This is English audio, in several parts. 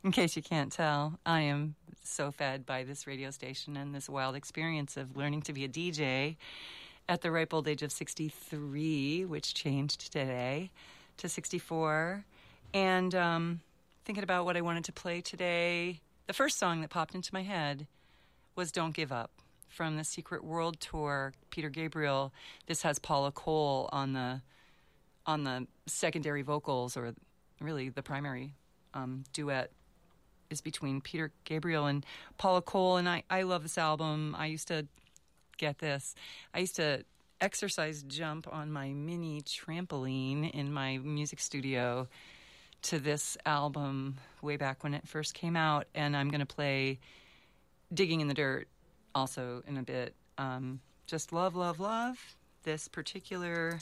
In case you can't tell, I am so fed by this radio station and this wild experience of learning to be a DJ at the ripe old age of 63, which changed today to 64. And thinking about what I wanted to play today, the first song that popped into my head was Don't Give Up from the Secret World Tour, Peter Gabriel. This has Paula Cole on the secondary vocals, or really the primary duet is between Peter Gabriel and Paula Cole. And I love this album. I used to exercise jump on my mini trampoline in my music studio to this album way back when it first came out. And I'm going to play Digging in the Dirt also in a bit. Just love, love, love this particular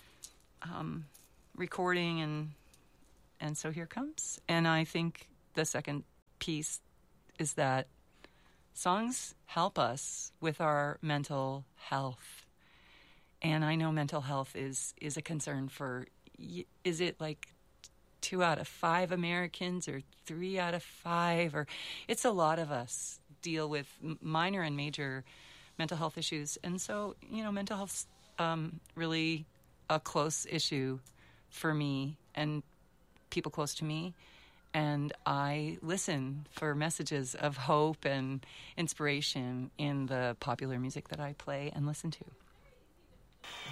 recording, and so here comes. And I think the second piece is that songs help us with our mental health. And I know mental health is a concern for, is it like 2 out of 5 Americans or 3 out of 5? Or it's a lot of us deal with minor and major mental health issues. And so, mental health's really a close issue for me and people close to me. And I listen for messages of hope and inspiration in the popular music that I play and listen to.